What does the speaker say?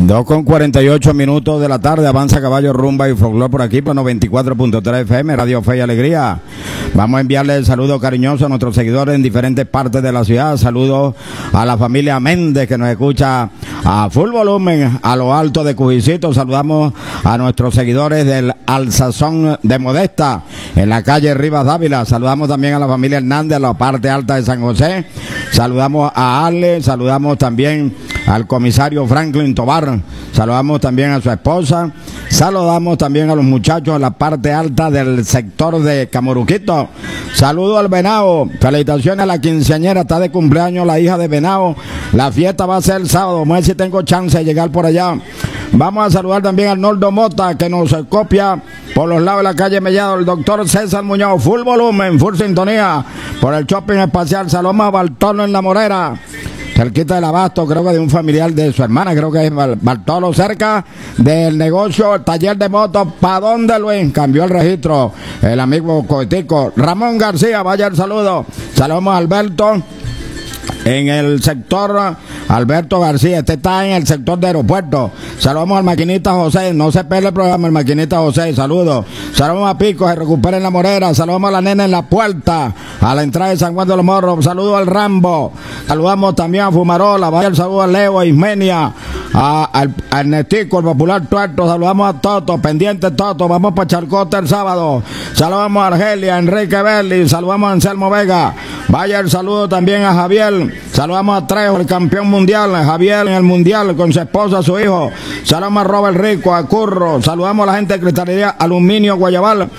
2:48 de la tarde, avanza Caballo, Rumba y Folclor por aquí por 94.3 FM, Radio Fe y Alegría. Vamos a enviarle el saludo cariñoso a nuestros seguidores en diferentes partes de la ciudad. Saludos a la familia Méndez que nos escucha a full volumen a lo alto de Cujicito. Saludamos a nuestros seguidores del Alsazón de Modesta en la calle Rivas Dávila. Saludamos también a la familia Hernández a la parte alta de San José. Saludamos a Ale, saludamos también al comisario Franklin Tobar, saludamos también a su esposa, saludamos también a los muchachos en la parte alta del sector de Camoruquito. Saludo al Venado, felicitaciones a la quinceañera, está de cumpleaños la hija de Venado. La fiesta va a ser el sábado, vamos a ver si tengo chance de llegar por allá. Vamos a saludar también al Noldo Mota, que nos copia por los lados de la calle Mellado, el doctor César Muñoz, full volumen, full sintonía, por el shopping espacial. Saludamos a Bartolo en La Morera, cerquita del Abasto, creo que de un familiar de su hermana, creo que es Bartolo, cerca del negocio, el taller de motos. ¿Pa' dónde, Luis? Cambió el registro el amigo Coetico. Ramón García, vaya el saludo. Saludamos a Alberto en el sector, Alberto García, este está en el sector de aeropuerto. Saludamos al maquinista José, no se pierda el programa, el maquinista José, saludos. Saludamos a Pico, se recupera en La Morera. Saludamos a la nena en La Puerta, a la entrada de San Juan de los Morros. Saludos al Rambo. Saludamos también a Fumarola, vaya el saludo a Leo, a Ismenia, a Ernestico, el popular Tuerto. Saludamos a Toto, pendiente Toto, vamos para Charcote el sábado. Saludamos a Argelia, Enrique Belli, saludamos a Anselmo Vega. Vaya el saludo también a Javier. Saludamos a Trejo, el campeón mundial, Javier en el mundial con su esposa, su hijo. Saludamos a Robert Rico, a Curro. Saludamos a la gente de Cristalería Aluminio Guayabal.